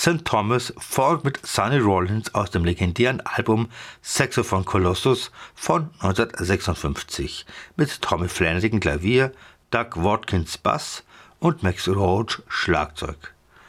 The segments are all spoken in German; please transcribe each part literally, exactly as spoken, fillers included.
Sankt Thomas folgt mit Sonny Rollins aus dem legendären Album Saxophone Colossus von neunzehnhundertsechsundfünfzig mit Tommy Flanagan Klavier, Doug Watkins Bass und Max Roach Schlagzeug.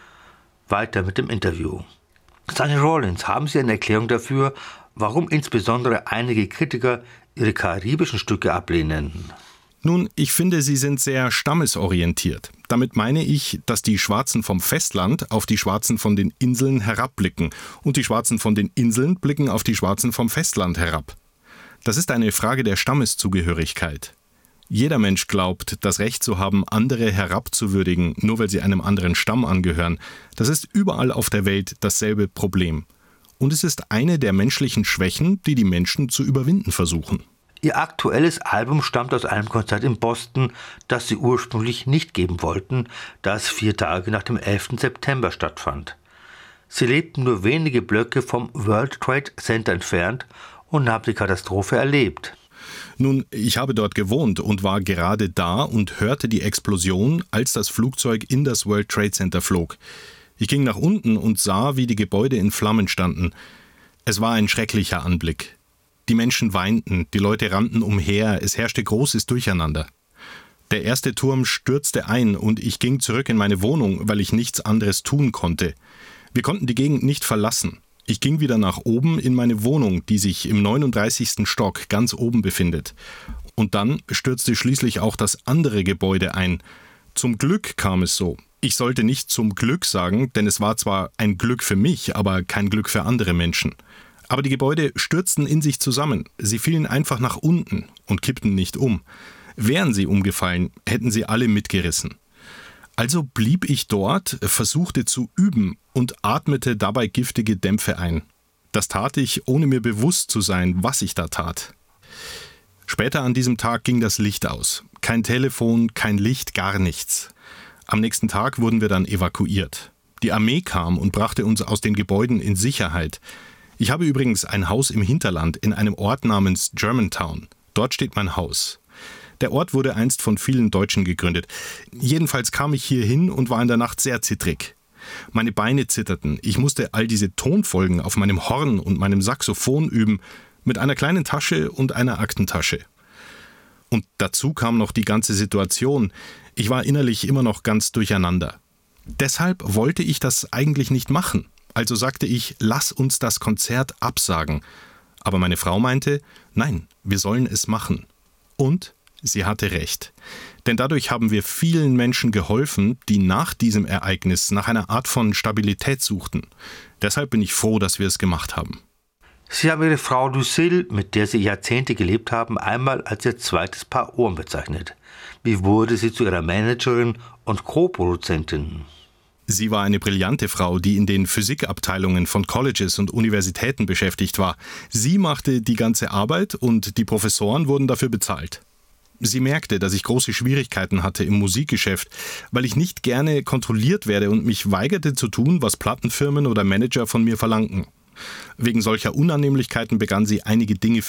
Weiter mit dem Interview. Sonny Rollins, haben Sie eine Erklärung dafür, warum insbesondere einige Kritiker Ihre karibischen Stücke ablehnen? Nun, ich finde, sie sind sehr stammesorientiert. Damit meine ich, dass die Schwarzen vom Festland auf die Schwarzen von den Inseln herabblicken und die Schwarzen von den Inseln blicken auf die Schwarzen vom Festland herab. Das ist eine Frage der Stammeszugehörigkeit. Jeder Mensch glaubt, das Recht zu haben, andere herabzuwürdigen, nur weil sie einem anderen Stamm angehören. Das ist überall auf der Welt dasselbe Problem. Und es ist eine der menschlichen Schwächen, die die Menschen zu überwinden versuchen. Ihr aktuelles Album stammt aus einem Konzert in Boston, das Sie ursprünglich nicht geben wollten, da es vier Tage nach dem elften September stattfand. Sie lebten nur wenige Blöcke vom World Trade Center entfernt und haben die Katastrophe erlebt. Nun, ich habe dort gewohnt und war gerade da und hörte die Explosion, als das Flugzeug in das World Trade Center flog. Ich ging nach unten und sah, wie die Gebäude in Flammen standen. Es war ein schrecklicher Anblick. Die Menschen weinten, die Leute rannten umher, es herrschte großes Durcheinander. Der erste Turm stürzte ein und ich ging zurück in meine Wohnung, weil ich nichts anderes tun konnte. Wir konnten die Gegend nicht verlassen. Ich ging wieder nach oben in meine Wohnung, die sich im neununddreißigsten Stock ganz oben befindet. Und dann stürzte schließlich auch das andere Gebäude ein. Zum Glück kam es so. Ich sollte nicht zum Glück sagen, denn es war zwar ein Glück für mich, aber kein Glück für andere Menschen. Aber die Gebäude stürzten in sich zusammen. Sie fielen einfach nach unten und kippten nicht um. Wären sie umgefallen, hätten sie alle mitgerissen. Also blieb ich dort, versuchte zu üben und atmete dabei giftige Dämpfe ein. Das tat ich, ohne mir bewusst zu sein, was ich da tat. Später an diesem Tag ging das Licht aus. Kein Telefon, kein Licht, gar nichts. Am nächsten Tag wurden wir dann evakuiert. Die Armee kam und brachte uns aus den Gebäuden in Sicherheit. Ich habe übrigens ein Haus im Hinterland in einem Ort namens Germantown. Dort steht mein Haus. Der Ort wurde einst von vielen Deutschen gegründet. Jedenfalls kam ich hier hin und war in der Nacht sehr zittrig. Meine Beine zitterten. Ich musste all diese Tonfolgen auf meinem Horn und meinem Saxophon üben, mit einer kleinen Tasche und einer Aktentasche. Und dazu kam noch die ganze Situation. Ich war innerlich immer noch ganz durcheinander. Deshalb wollte ich das eigentlich nicht machen. Also sagte ich, lass uns das Konzert absagen. Aber meine Frau meinte, nein, wir sollen es machen. Und sie hatte recht. Denn dadurch haben wir vielen Menschen geholfen, die nach diesem Ereignis nach einer Art von Stabilität suchten. Deshalb bin ich froh, dass wir es gemacht haben. Sie haben Ihre Frau Lucille, mit der Sie Jahrzehnte gelebt haben, einmal als Ihr zweites Paar Ohren bezeichnet. Wie wurde sie zu Ihrer Managerin und Co-Produzentin? Sie war eine brillante Frau, die in den Physikabteilungen von Colleges und Universitäten beschäftigt war. Sie machte die ganze Arbeit und die Professoren wurden dafür bezahlt. Sie merkte, dass ich große Schwierigkeiten hatte im Musikgeschäft, weil ich nicht gerne kontrolliert werde und mich weigerte zu tun, was Plattenfirmen oder Manager von mir verlangten. Wegen solcher Unannehmlichkeiten begann sie einige Dinge